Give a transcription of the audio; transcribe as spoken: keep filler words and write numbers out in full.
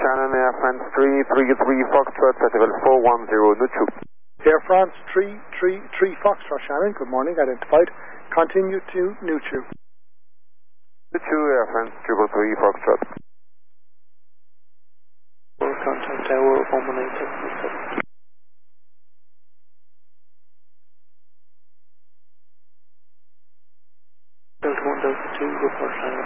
Shannon, Air France three three three Foxtrot, Festival four one zero, Nuchu. Air France three three three Foxtrot, Shannon, good morning, identified. Continue to Nuchu. Nuchu, Air France triple three Foxtrot. Contact Tower one one eight seven. Delta one, Delta two, report Shannon.